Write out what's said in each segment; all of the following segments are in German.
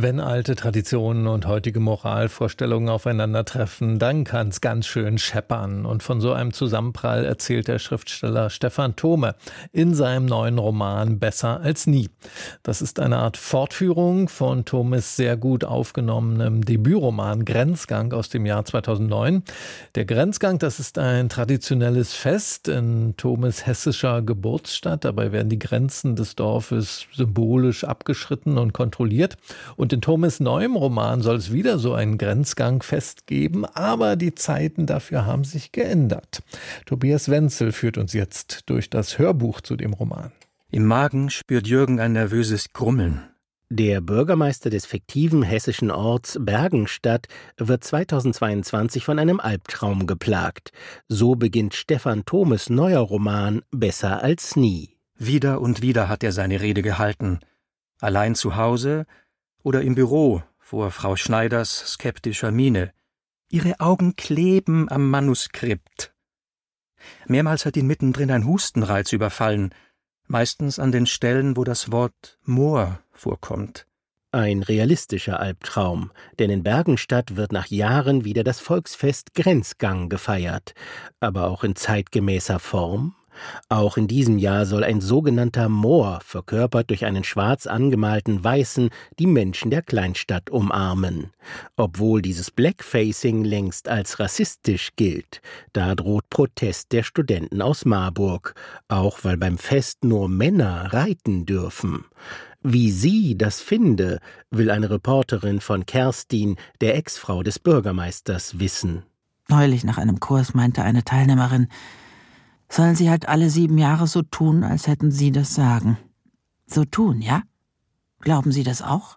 Wenn alte Traditionen und heutige Moralvorstellungen aufeinandertreffen, dann kann es ganz schön scheppern. Und von so einem Zusammenprall erzählt der Schriftsteller Stephan Thome in seinem neuen Roman Besser als nie. Das ist eine Art Fortführung von Thomes sehr gut aufgenommenem Debütroman Grenzgang aus dem Jahr 2009. Der Grenzgang, das ist ein traditionelles Fest in Thomes hessischer Geburtsstadt. Dabei werden die Grenzen des Dorfes symbolisch abgeschritten und kontrolliert. Und in Thomes neuem Roman soll es wieder so einen Grenzgangfest geben, aber die Zeiten dafür haben sich geändert. Tobias Wenzel führt uns jetzt durch das Hörbuch zu dem Roman. Im Magen spürt Jürgen ein nervöses Grummeln. Der Bürgermeister des fiktiven hessischen Orts Bergenstadt wird 2022 von einem Albtraum geplagt. So beginnt Stephan Thomes neuer Roman Besser als nie. Wieder und wieder hat er seine Rede gehalten. Allein zu Hause oder im Büro vor Frau Schneiders skeptischer Miene. Ihre Augen kleben am Manuskript. Mehrmals hat ihn mittendrin ein Hustenreiz überfallen, meistens an den Stellen, wo das Wort Moor vorkommt. Ein realistischer Albtraum, denn in Bergenstadt wird nach Jahren wieder das Volksfest Grenzgang gefeiert, aber auch in zeitgemäßer Form. Auch in diesem Jahr soll ein sogenannter Moor, verkörpert durch einen schwarz angemalten Weißen, die Menschen der Kleinstadt umarmen. Obwohl dieses Blackfacing längst als rassistisch gilt. Da droht Protest der Studenten aus Marburg, auch weil beim Fest nur Männer reiten dürfen. Wie sie das finde, will eine Reporterin von Kerstin, der Ex-Frau des Bürgermeisters, wissen. Neulich nach einem Kurs meinte eine Teilnehmerin, sollen Sie halt alle 7 Jahre so tun, als hätten Sie das Sagen. So tun, ja? Glauben Sie das auch?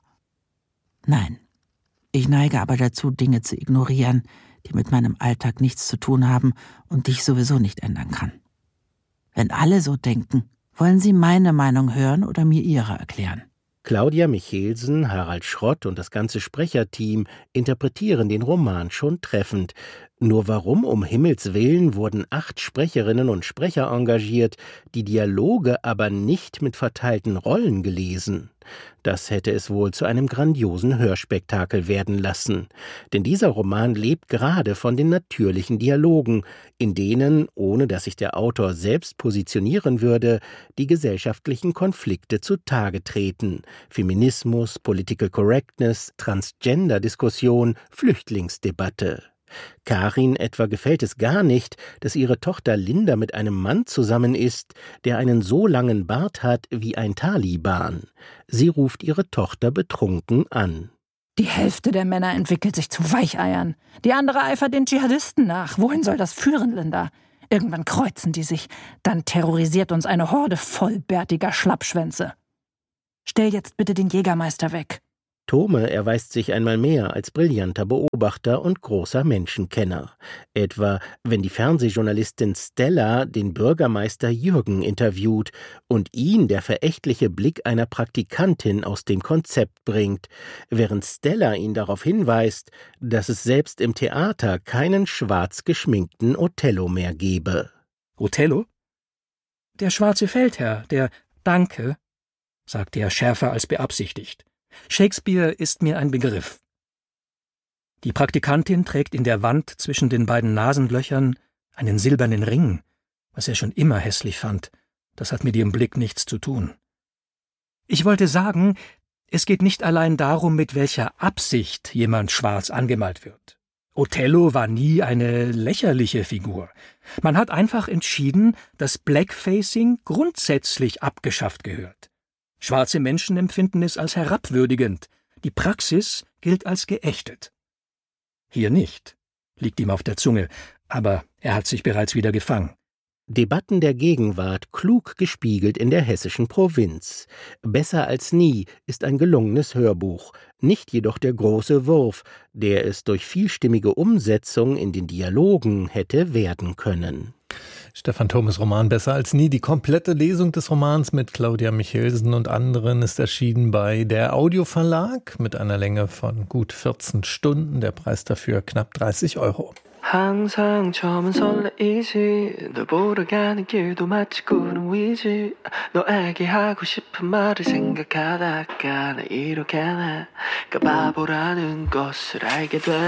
Nein. Ich neige aber dazu, Dinge zu ignorieren, die mit meinem Alltag nichts zu tun haben und die ich sowieso nicht ändern kann. Wenn alle so denken, wollen Sie meine Meinung hören oder mir Ihre erklären? Claudia Michelsen, Harald Schrott und das ganze Sprecherteam interpretieren den Roman schon treffend. Nur warum um Himmels Willen wurden 8 Sprecherinnen und Sprecher engagiert, die Dialoge aber nicht mit verteilten Rollen gelesen? Das hätte es wohl zu einem grandiosen Hörspektakel werden lassen. Denn dieser Roman lebt gerade von den natürlichen Dialogen, in denen, ohne dass sich der Autor selbst positionieren würde, die gesellschaftlichen Konflikte zutage treten. Feminismus, Political Correctness, Transgender-Diskussion, Flüchtlingsdebatte. Karin etwa gefällt es gar nicht, dass ihre Tochter Linda mit einem Mann zusammen ist, der einen so langen Bart hat wie ein Taliban. Sie ruft ihre Tochter betrunken an. Die Hälfte der Männer entwickelt sich zu Weicheiern. Die andere eifert den Dschihadisten nach. Wohin soll das führen, Linda? Irgendwann kreuzen die sich. Dann terrorisiert uns eine Horde vollbärtiger Schlappschwänze. Stell jetzt bitte den Jägermeister weg. Thome erweist sich einmal mehr als brillanter Beobachter und großer Menschenkenner. Etwa, wenn die Fernsehjournalistin Stella den Bürgermeister Jürgen interviewt und ihn der verächtliche Blick einer Praktikantin aus dem Konzept bringt, während Stella ihn darauf hinweist, dass es selbst im Theater keinen schwarz geschminkten Othello mehr gebe. Othello? Der schwarze Feldherr, der Danke, sagte er schärfer als beabsichtigt. Shakespeare ist mir ein Begriff. Die Praktikantin trägt in der Wand zwischen den beiden Nasenlöchern einen silbernen Ring, was er schon immer hässlich fand. Das hat mit ihrem Blick nichts zu tun. Ich wollte sagen, es geht nicht allein darum, mit welcher Absicht jemand schwarz angemalt wird. Othello war nie eine lächerliche Figur. Man hat einfach entschieden, dass Blackfacing grundsätzlich abgeschafft gehört. Schwarze Menschen empfinden es als herabwürdigend. Die Praxis gilt als geächtet. Hier nicht, liegt ihm auf der Zunge, aber er hat sich bereits wieder gefangen. Debatten der Gegenwart klug gespiegelt in der hessischen Provinz. Besser als nie ist ein gelungenes Hörbuch, nicht jedoch der große Wurf, der es durch vielstimmige Umsetzung in den Dialogen hätte werden können. Stephan Thomes Roman Besser als nie. Die komplette Lesung des Romans mit Claudia Michelsen und anderen ist erschienen bei der Audioverlag mit einer Länge von gut 14 Stunden. Der Preis dafür knapp 30 €. 항상 처음은 설레이지 널 보러 가는 길도 마치 꾸는 위지 너에게 하고 싶은 말을 생각하다가 나 이렇게 나가 바보라는 것을 알게 돼